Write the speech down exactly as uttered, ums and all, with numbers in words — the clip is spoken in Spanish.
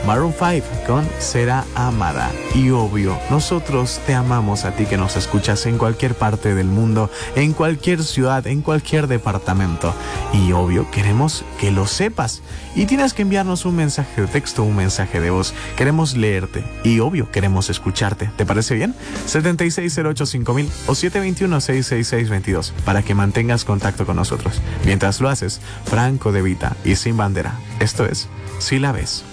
Maroon cinco con Será Amada. Y obvio, nosotros te amamos a ti que nos escuchas en cualquier parte del mundo, en cualquier ciudad, en cualquier departamento. Y obvio, queremos que lo sepas. Y tienes que enviarnos un mensaje de texto, un mensaje de voz. Queremos leerte y obvio, queremos escucharte. ¿Te parece bien? siete seis cero ocho cinco mil o siete dos uno seis seis seis dos dos para que mantengas contacto con nosotros. Mientras lo haces, Franco De Vita y Sin Bandera. Esto es Si la ves.